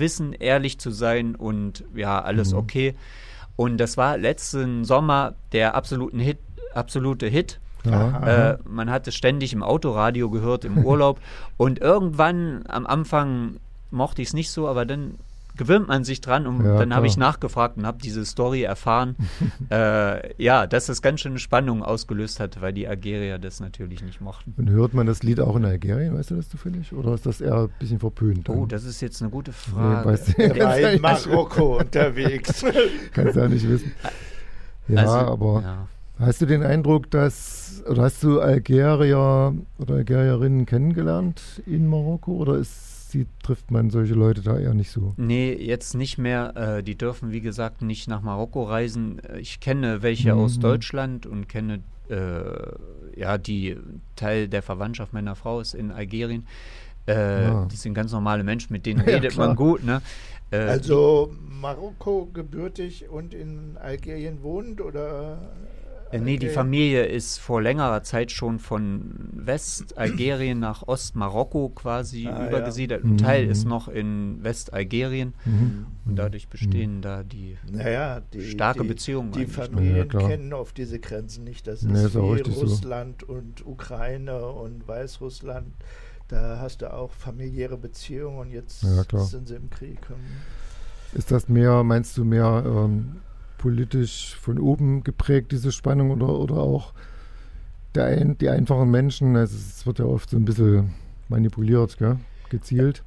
Gewissen, ehrlich zu sein und ja, alles okay. Und das war letzten Sommer der absolute Hit. Man hat es ständig im Autoradio gehört, im Urlaub. Und irgendwann am Anfang mochte ich es nicht so, aber dann gewöhnt man sich dran und dann habe ich nachgefragt und habe diese Story erfahren, dass das ganz schön Spannung ausgelöst hat, weil die Algerier das natürlich nicht mochten. Und hört man das Lied auch in Algerien, weißt du das zufällig? Oder ist das eher ein bisschen verpönt? Oh, das ist jetzt eine gute Frage. Nee, weißt du, er war in Marokko unterwegs. Kannst du ja nicht wissen. Hast du den Eindruck, oder hast du Algerier oder Algerierinnen kennengelernt in Marokko oder trifft man solche Leute da eher nicht so? Nee, jetzt nicht mehr. Die dürfen, wie gesagt, nicht nach Marokko reisen. Ich kenne welche aus Deutschland und kenne, die Teil der Verwandtschaft meiner Frau ist in Algerien. Die sind ganz normale Menschen, mit denen redet man gut. Ne? Also Marokko gebürtig und in Algerien wohnt oder... Nee, die Familie ist vor längerer Zeit schon von Westalgerien nach Ostmarokko quasi übergesiedelt. Ein Teil ist noch in Westalgerien und dadurch bestehen da die starke Beziehungen. Die Familien kennen oft diese Grenzen nicht. Das ist wie Russland und Ukraine und Weißrussland. Da hast du auch familiäre Beziehungen und jetzt sind sie im Krieg. Ist das meinst du mehr politisch von oben geprägt, diese Spannung, oder auch die einfachen Menschen? Also es wird ja oft so ein bisschen manipuliert, gezielt.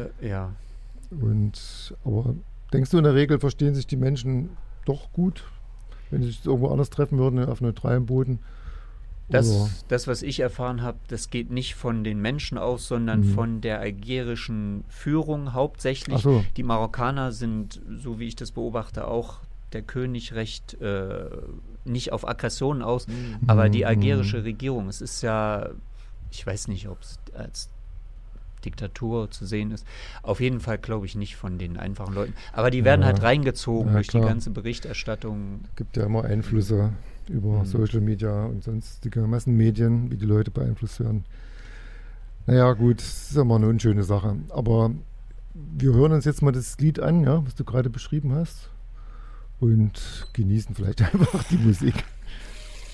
Aber denkst du, in der Regel verstehen sich die Menschen doch gut, wenn sie sich irgendwo anders treffen würden, auf neutralem Boden? Das, was ich erfahren habe, das geht nicht von den Menschen aus, sondern von der algerischen Führung hauptsächlich. Die Marokkaner sind, so wie ich das beobachte, auch der König recht nicht auf Aggressionen aus, aber die algerische Regierung, es ist ja, ich weiß nicht, ob es als Diktatur zu sehen ist, auf jeden Fall glaube ich nicht von den einfachen Leuten, aber die werden halt reingezogen durch die ganze Berichterstattung. Es gibt ja immer Einflüsse über Social Media und sonstige Massenmedien, wie die Leute beeinflusst werden. Naja gut, das ist immer eine unschöne Sache, aber wir hören uns jetzt mal das Lied an, was du gerade beschrieben hast. Und genießen vielleicht einfach die Musik.